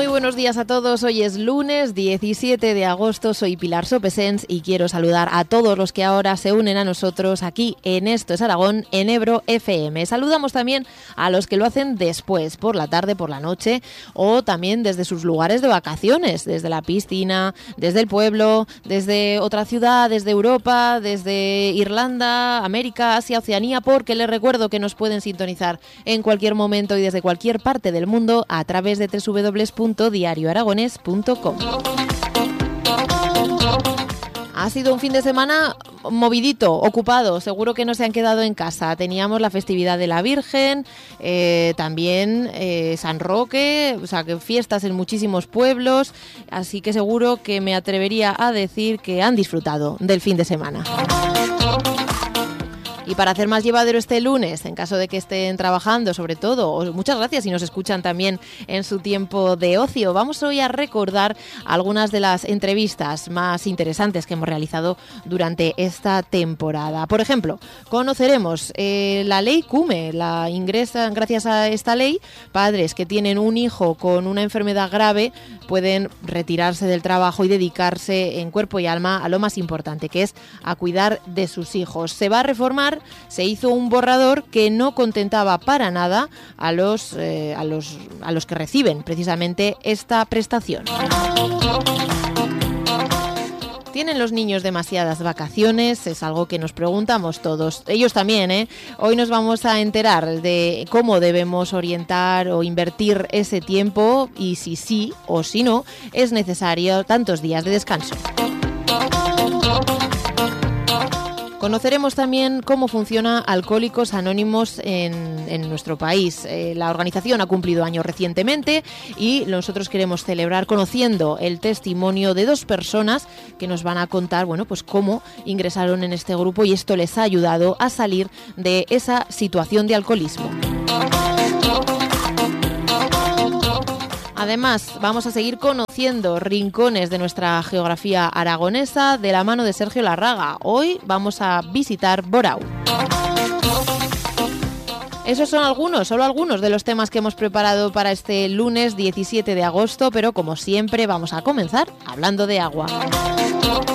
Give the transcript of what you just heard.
Muy buenos días a todos, hoy es lunes 17 de agosto, soy Pilar Sopesens y quiero saludar a todos los que ahora se unen a nosotros aquí en Esto es Aragón, en Ebro FM. Saludamos también a los que lo hacen después, por la tarde, por la noche o también desde sus lugares de vacaciones, desde la piscina, desde el pueblo, desde otra ciudad, desde Europa, desde Irlanda, América, Asia, Oceanía, porque les recuerdo que nos pueden sintonizar en cualquier momento y desde cualquier parte del mundo a través de www.diarioaragones.com. Ha sido un fin de semana movidito, ocupado, seguro que no se han quedado en casa. Teníamos la festividad de la Virgen, también San Roque, o sea que fiestas en muchísimos pueblos, así que seguro que me atrevería a decir que han disfrutado del fin de semana. Y para hacer más llevadero este lunes, en caso de que estén trabajando, sobre todo, muchas gracias si nos escuchan también en su tiempo de ocio. Vamos hoy a recordar algunas de las entrevistas más interesantes que hemos realizado durante esta temporada. Por ejemplo, conoceremos la ley CUME. Ingresan, gracias a esta ley, padres que tienen un hijo con una enfermedad grave pueden retirarse del trabajo y dedicarse en cuerpo y alma a lo más importante, que es a cuidar de sus hijos. Se va a reformar. Se hizo un borrador que no contentaba para nada a los que reciben precisamente esta prestación. ¿Tienen los niños demasiadas vacaciones? Es algo que nos preguntamos todos. Ellos también, ¿eh? Hoy nos vamos a enterar de cómo debemos orientar o invertir ese tiempo y si sí o si no es necesario tantos días de descanso. Conoceremos también cómo funciona Alcohólicos Anónimos en nuestro país. La organización ha cumplido años recientemente y nosotros queremos celebrar conociendo el testimonio de dos personas que nos van a contar, bueno, pues cómo ingresaron en este grupo y esto les ha ayudado a salir de esa situación de alcoholismo. Además, vamos a seguir conociendo rincones de nuestra geografía aragonesa de la mano de Sergio Larraga. Hoy vamos a visitar Borau. Esos son solo algunos de los temas que hemos preparado para este lunes 17 de agosto, pero como siempre vamos a comenzar hablando de agua.